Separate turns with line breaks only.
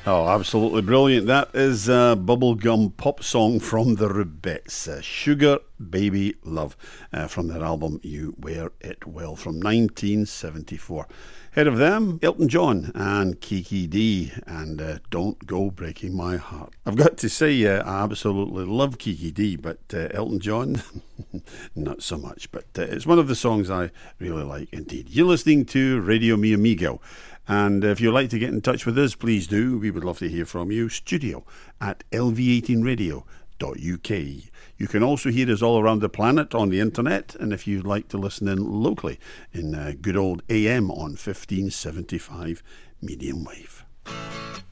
Oh, absolutely brilliant. That is a bubblegum pop song from the Rubettes, Sugar Baby Love, from their album You Wear It Well from 1974. Ahead of them, Elton John and Kiki Dee and Don't Go Breaking My Heart. I've got to say, I absolutely love Kiki Dee, but Elton John, not so much. But it's one of the songs I really like indeed. You're listening to Radio Mi Amigo. And if you'd like to get in touch with us, please do. We would love to hear from you. Studio at lv18radio.uk. You can also hear us all around the planet on the internet. And if you'd like to listen in locally in good old AM on 1575 medium wave.